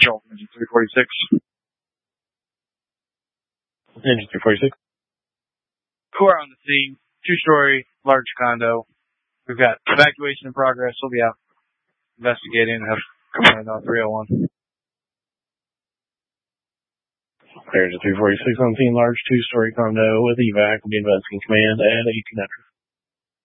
Control, Engine 346. Engine 346. Who are on the scene? 2-story, large condo. We've got evacuation in progress. We'll be out investigating and have command on 301. Engine 346 on scene, large 2-story condo with evac will be investigating command at 1800.